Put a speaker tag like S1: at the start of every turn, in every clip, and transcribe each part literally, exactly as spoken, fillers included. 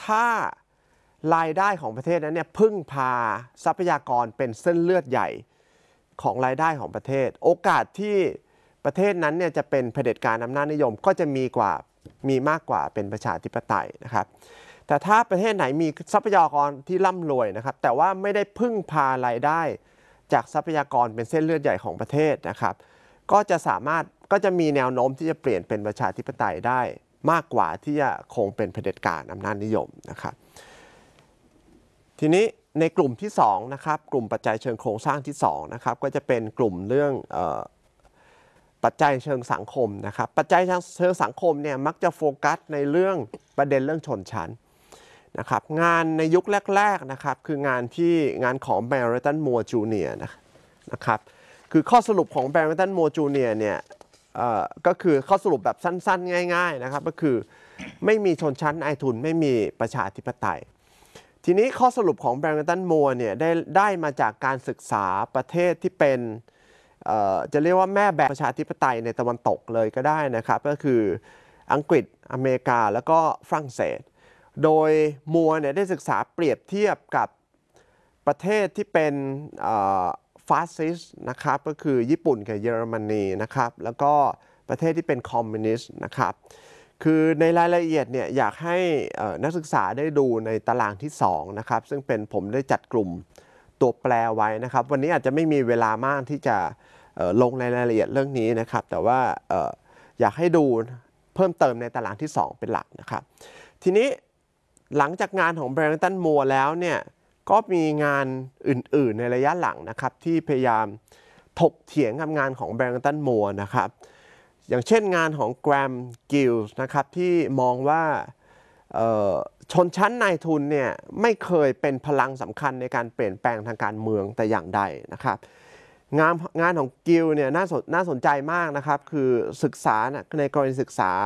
S1: ถ้ารายได้ของประเทศนั้นเนี่ยพึ่งพาทรัพยากรเป็นเส้นเลือดใหญ่ของรายได้ของประเทศโอกาสที่ประเทศนั้นเนี่ยจะเป็นเผด็จการอำนาจนิยมก็จะมีกว่ามีมากกว่าเป็นประชาธิปไตยนะครับแต่ถ้าประเทศไหนมีทรัพยากรที่ร่ำรวยนะครับแต่ว่าไม่ได้พึ่งพารายได้จากทรัพยากรเป็นเส้นเลือดใหญ่ของประเทศนะครับก็จะสามารถก็จะมีแนวโน้มที่จะเปลี่ยนเป็นประชาธิปไตยได้มากกว่าที่จะคงเป็นเผด็จการอำนาจนิยมนะครับทีนี้ในกลุ่มที่สองนะครับกลุ่มปัจจัยเชิงโครงสร้างที่สองนะครับก็จะเป็นกลุ่มเรื่องเอ่อปัจจัยเชิงสังคมนะครับปัจจัยเชิงสังคมเนี่ยมักจะโฟกัสในเรื่องประเด็นเรื่องชนชั้นนะครับงานในยุคแรกๆนะครับคืองานที่งานของ Barrington Moore จูเนียร์ นะครับคือข้อสรุปของ Barrington Moore จูเนียร์ เนี่ยก็คือข้อสรุปแบบสั้นๆง่ายๆนะครับก็คือไม่มีชนชั้นนายทุนไม่มีประชาธิปไตยทีนี้ข้อสรุปของ Barrington Moore เนี่ยได้ได้มาจากการศึกษาประเทศที่เป็นจะเรียกว่าแม่แบบประชาธิปไตยในตะวันตกเลยก็ได้นะครับก็คืออังกฤษอเมริกาแล้วก็ฝรั่งเศสโดยมัวเนี่ยได้ศึกษาเปรียบเทียบกับประเทศที่เป็นฟาสซิสต์นะครับก็คือญี่ปุ่นกับเยอรมนีนะครับแล้วก็ประเทศที่เป็นคอมมิวนิสต์นะครับคือในรายละเอียดเนี่ยอยากให้นักศึกษาได้ดูในตารางที่สองนะครับซึ่งเป็นผมได้จัดกลุ่มตัวแปรไว้นะครับวันนี้อาจจะไม่มีเวลามากที่จะลงในรายละเอียดเรื่องนี้นะครับแต่ว่าอยากให้ดูเพิ่มเติมในตารางที่สองเป็นหลักนะครับทีนี้หลังจากงานของ Barrington Moore แล้วเนี่ยก็มีงานอื่นๆในระยะหลังนะครับที่พยายามถกเถียงกับงานของ Barrington Moore นะครับอย่างเช่นงานของ Graham Gill นะครับที่มองว่าชนชั้นนายทุนเนี่ยไม่เคยเป็นพลังสำคัญในการเปลี่ยนแปลงทางการเมืองแต่อย่างใดนะครับงานงานของกิลเนี่ยน่าสนน่าสนใจมากนะครับคือศึกษาในกรณีศึกษา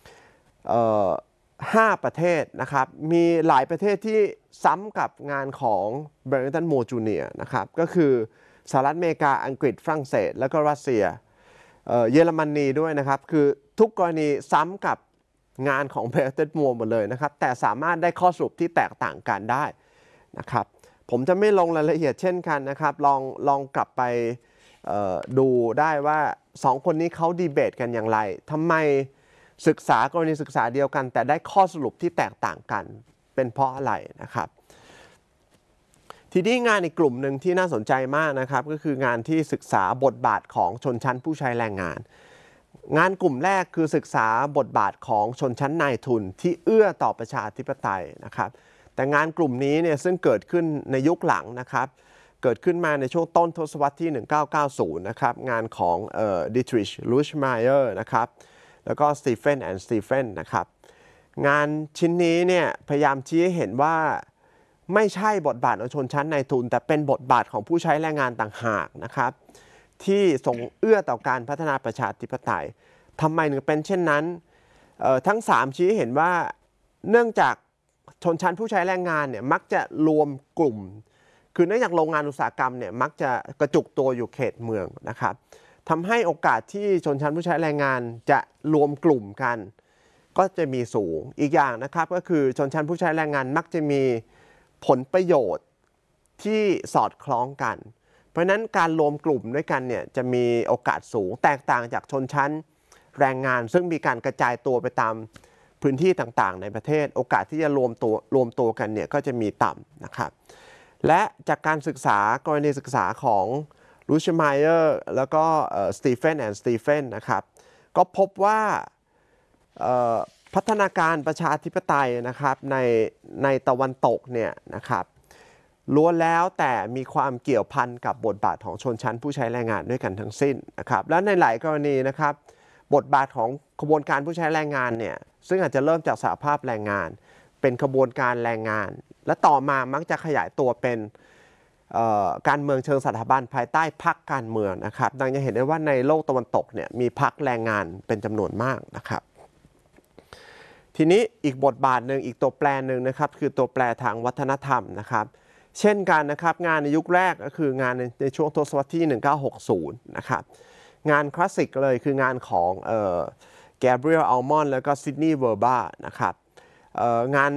S1: ห้าประเทศนะครับมีหลายประเทศที่ซ้ำกับงานของ Barrington Moore จูเนียร์ นะครับก็คือสหรัฐอเมริกาอังกฤษฝรั่งเศสแล้วก็รัสเซีย เ, เยอรมนีด้วยนะครับคือทุกกรณีซ้ำกับงานของ Barrington Moore หมดเลยนะครับแต่สามารถได้ข้อสรุปที่แตกต่างกันได้นะครับผมจะไม่ลงรายละเอียดเช่นกันนะครับลองลองกลับไปดูได้ว่าสองคนนี้เขาดีเบตกันอย่างไรทำไมศึกษากรณีศึกษาเดียวกันแต่ได้ข้อสรุปที่แตกต่างกันเป็นเพราะอะไรนะครับทีนี้งานอีกกลุ่มหนึ่งที่น่าสนใจมากนะครับก็คืองานที่ศึกษาบทบาทของชนชั้นผู้ใช้แรงงานงานกลุ่มแรกคือศึกษาบทบาทของชนชั้นนายทุนที่เอื้อต่อประชาธิปไตยนะครับแต่งานกลุ่มนี้เนี่ยซึ่งเกิดขึ้นในยุคหลังนะครับเกิดขึ้นมาในช่วงต้นทศวรรษที่หนึ่งพันเก้าร้อยเก้าสิบนะครับงานของเอ่อดิทริช ลูชไมเออร์นะครับแล้วก็สตีเฟนแอนด์สตีเฟนนะครับงานชิ้นนี้เนี่ยพยายามชี้ให้เห็นว่าไม่ใช่บทบาทของชนชั้นนายทุนแต่เป็นบทบาทของผู้ใช้แรงงานต่างหากนะครับที่ส่งเอื้อต่อการพัฒนาประชาธิปไตยทำไมถึงเป็นเช่นนั้นทั้งสามชี้เห็นว่าเนื่องจากชนชั้นผู้ใช้แรงงานเนี่ยมักจะรวมกลุ่มคือเนื่องจากโรงงานอุตสาหกรรมเนี่ยมักจะกระจุกตัวอยู่เขตเมืองนะครับทำให้โอกาสที่ชนชั้นผู้ใช้แรงงานจะรวมกลุ่มกันก็จะมีสูงอีกอย่างนะครับก็คือชนชั้นผู้ใช้แรงงานมักจะมีผลประโยชน์ที่สอดคล้องกันเพราะฉะนั้นการรวมกลุ่มด้วยกันเนี่ยจะมีโอกาสสูงแตกต่างจากชนชั้นแรงงานซึ่งมีการกระจายตัวไปตามพื้นที่ต่างๆในประเทศโอกาสที่จะรวมตัวรวมตัวกันเนี่ยก็จะมีต่ำนะครับและจากการศึกษากรณีศึกษาของลูชไมเออร์แล้วก็สตีเฟนแอนด์สตีเฟนนะครับก็พบว่าพัฒนาการประชาธิปไตยนะครับในในตะวันตกเนี่ยนะครับล้วนแล้วแต่มีความเกี่ยวพันกับบทบาทของชนชั้นผู้ใช้แรงงานด้วยกันทั้งสิ้นนะครับและในหลายกรณีนะครับบทบาทของขบวนการผู้ใช้แรงงานเนี่ยซึ่งอาจจะเริ่มจากสหภาพแรงงานเป็นขบวนการแรงงานและต่อมามักจะขยายตัวเป็นการเมืองเชิงสถาบันภายใต้พรรคการเมืองนะครับดังจะเห็นได้ว่าในโลกตะวันตกเนี่ยมีพรรคแรงงานเป็นจำนวนมากนะครับทีนี้อีกบทบาทหนึ่งอีกตัวแปรหนึ่งนะครับคือตัวแปรทางวัฒนธรรมนะครับเช่นกันนะครับงานในยุคแรกก็คืองานในในช่วงทศวรรษที่หนึ่งพันเก้าร้อยหกสิบนะครับงานคลาสสิกเลยคืองานของแกเบรียล อัลมอนด์แล้วก็ซิดนีย์ เวอร์บานะครับงาน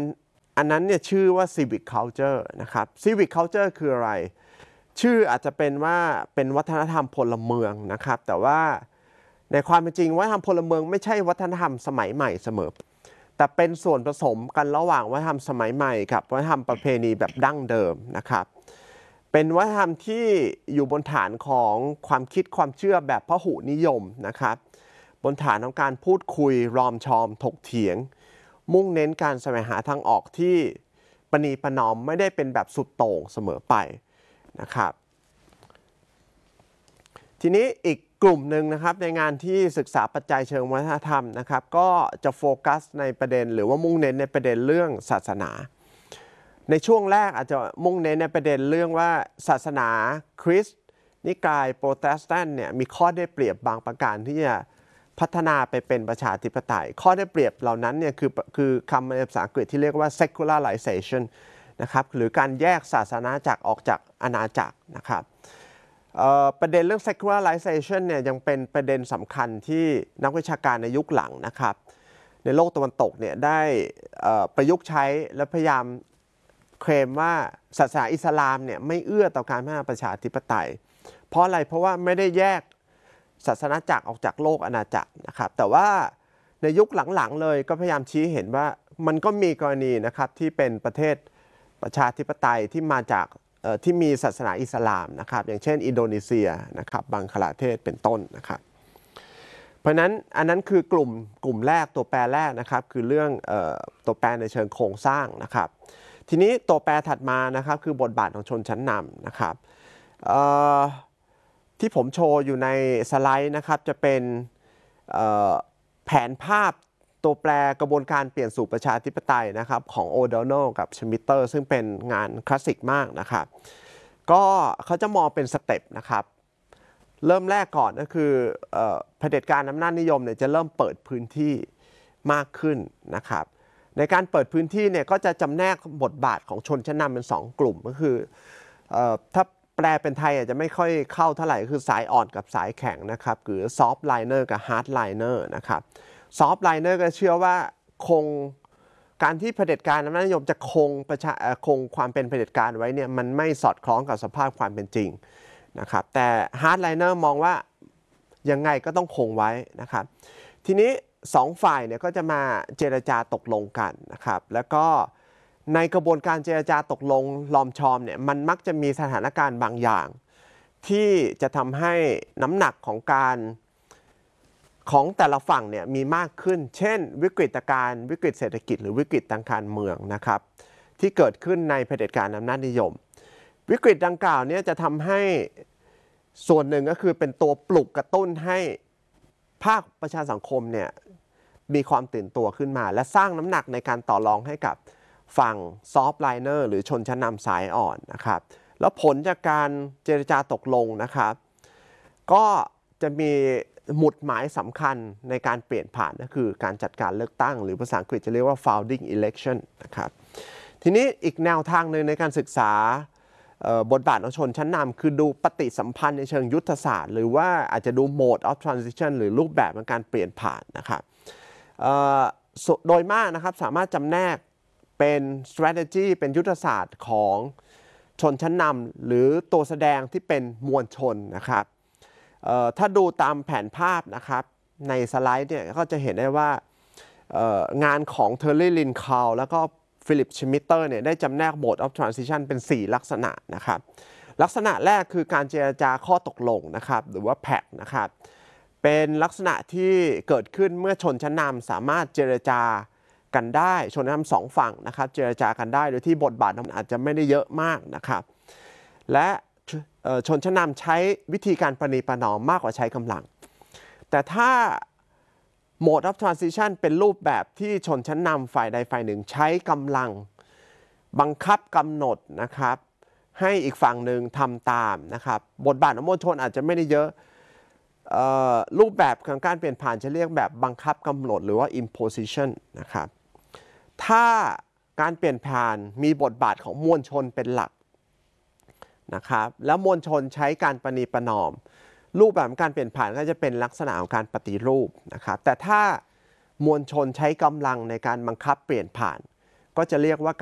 S1: อันนั้นเนี่ยชื่อว่า civic culture นะครับ civic culture คืออะไรชื่ออาจจะเป็นว่าเป็นวัฒนธรรมพลเมืองนะครับแต่ว่าในความเป็นจริงวัฒนธรรมพลเมืองไม่ใช่วัฒนธรรมสมัยใหม่เสมอแต่เป็นส่วนผสมกันระหว่างวัฒนธรรมสมัยใหม่กับวัฒนธรรมประเพณีแบบดั้งเดิมนะครับเป็นวัฒนธรรมที่อยู่บนฐานของความคิดความเชื่อแบบพหุนิยมนะครับบนฐานของการพูดคุยรอมชอมถกเถียงมุ่งเน้นการแสวงหาทางออกที่ประนีประนอมไม่ได้เป็นแบบสุดโต่งเสมอไปนะครับทีนี้อีกกลุ่มหนึ่งนะครับในงานที่ศึกษาปัจจัยเชิงวัฒนธรรมนะครับก็จะโฟกัสในประเด็นหรือว่ามุ่งเน้นในประเด็นเรื่องศาสนาในช่วงแรกอาจจะมุ่งเน้นในประเด็นเรื่องว่าศาสนาคริสต์นิกายโปรเตสแตนต์เนี่ยมีข้อได้เปรียบบางประการที่จะพัฒนาไปเป็นประชาธิปไตยข้อได้เปรียบเหล่านั้นเนี่ยคือคือคำในภาษาอังกฤษที่เรียกว่า secularization นะครับหรือการแยกศาสนาจักรออกจากอาณาจักรนะครับประเด็นเรื่อง secularization เนี่ยยังเป็นประเด็นสำคัญที่นักวิชาการในยุคหลังนะครับในโลกตะวันตกเนี่ยได้ประยุกต์ใช้และพยายามเคลมว่าศาสนาอิสลามเนี่ยไม่เอื้อต่อการพัฒนาประชาธิปไตยเพราะอะไรเพราะว่าไม่ได้แยกศาสนาจักรออกจากโลกอาณาจักรนะครับแต่ว่าในยุคหลังๆเลยก็พยายามชี้เห็นว่ามันก็มีกรณีนะครับที่เป็นประเทศประชาธิปไตยที่มาจากที่มีศาสนาอิสลามนะครับอย่างเช่นอินโดนีเซียนะครับบังคลาเทศเป็นต้นนะครับเพราะนั้นอันนั้นคือกลุ่มกลุ่มแรกตัวแปรแรกนะครับคือเรื่องเอ่อตัวแปรในเชิงโครงสร้างนะครับทีนี้ตัวแปรถัดมานะครับคือบทบาทของชนชั้นนำนะครับที่ผมโชว์อยู่ในสไลด์นะครับจะเป็นแผนภาพตัวแปรกระบวนการเปลี่ยนสู่ประชาธิปไตยนะครับของโอโดนัลกับชมิเตอร์ซึ่งเป็นงานคลาสสิกมากนะครับก็เขาจะมองเป็นสเต็ปนะครับเริ่มแรกก่อนก็คือเผด็จการอำนาจนิยมเนี่ยจะเริ่มเปิดพื้นที่มากขึ้นนะครับในการเปิดพื้นที่เนี่ยก็จะจำแนกบทบาทของชนชั้นนำเป็นสองกลุ่มก็คือถ้าแปลเป็นไทยอาจจะไม่ค่อยเข้าเท่าไหร่คือสายอ่อนกับสายแข็งนะครับหรือซอฟต์ไลเนอร์กับฮาร์ดไลเนอร์นะครับซอฟต์ไลเนอร์ก็เชื่อว่าคงการที่เผด็จการอำนาจนิยมจะคงประชาคงความเป็นเผด็จการไว้เนี่ยมันไม่สอดคล้องกับสภาพความเป็นจริงนะครับแต่ฮาร์ดไลเนอร์มองว่ายังไงก็ต้องคงไว้นะครับทีนี้สองฝ่ายเนี่ยก็จะมาเจรจาตกลงกันนะครับแล้วก็ในกระบวนการเจรจาตกลงลอมชอมเนี่ยมันมักจะมีสถานการณ์บางอย่างที่จะทำให้น้ำหนักของการของแต่ละฝั่งเนี่ยมีมากขึ้นเช่นวิกฤตการณ์วิกฤตเศรษฐกิจหรือวิกฤตทางการเมืองนะครับที่เกิดขึ้นในเผด็จการอำนาจนิยมวิกฤตดังกล่าวเนี่ยจะทำให้ส่วนหนึ่งก็คือเป็นตัวปลุกกระตุ้นให้ภาคประชาสังคมเนี่ยมีความตื่นตัวขึ้นมาและสร้างน้ำหนักในการต่อรองให้กับฝั่งซอฟต์ไลเนอร์หรือชนชั้นนำสายอ่อนนะครับแล้วผลจากการเจรจาตกลงนะครับก็จะมีหมุดหมายสำคัญในการเปลี่ยนผ่านก็คือการจัดการเลือกตั้งหรือภาษาอังกฤษจะเรียกว่า founding election นะครับทีนี้อีกแนวทางหนึ่งในการศึกษาบทบาทของชนชั้นนำคือดูปฏิสัมพันธ์ในเชิงยุทธศาสตร์หรือว่าอาจจะดู mode of transition หรือรูปแบบของการเปลี่ยนผ่านนะครับโดยมากนะครับสามารถจำแนกเป็น strategy เป็นยุทธศาสตร์ของชนชั้นนำหรือตัวแสดงที่เป็นมวลชนนะครับถ้าดูตามแผนภาพนะครับในสไลด์เนี่ยก็จะเห็นได้ว่างานของเทอร์รี่ลินคาลแล้วก็ฟิลิปชมิเตอร์เนี่ยได้จำแนก mode of transition เป็นสี่ลักษณะนะครับลักษณะแรกคือการเจรจาข้อตกลงนะครับหรือว่า แพ็ก นะครับเป็นลักษณะที่เกิดขึ้นเมื่อชนชั้นนำสามารถเจรจากันได้ชนชั้นนำสองฝั่งนะครับเจรจากันได้โดยที่บทบาทมันอาจจะไม่ได้เยอะมากนะครับและชนชั้นนำใช้วิธีการประนีประนอมมากกว่าใช้กำลังแต่ถ้า mode of transition เป็นรูปแบบที่ชนชั้นนำฝ่ายใดฝ่ายหนึ่งใช้กำลังบังคับกำหนดนะครับให้อีกฝั่งหนึ่งทำตามนะครับบทบาทของมวลชนอาจจะไม่ได้เยอะรูปแบบของการเปลี่ยนผ่านจะเรียกแบบบังคับกำหนดหรือว่า imposition นะครับถ้าการเปลี่ยนผ่านมีบทบาทของมวลชนเป็นหลักนะครับแล้วมวลชนใช้การประนีประนอมรูปแบบการเปลี่ยนผ่านก็จะเป็นลักษณะของการปฏิรูปนะครับแต่ถ้ามวลชนใช้กำลังในการบังคับเปลี่ยนผ่านก็จะเรียกว่า